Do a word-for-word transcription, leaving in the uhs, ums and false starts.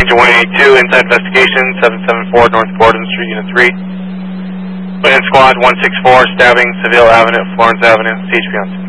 Engine one eighty-two, inside investigation, seven seven four North Gordon Street, Unit three. Within squad one six four, stabbing, Seville Avenue, Florence Avenue, C H P on.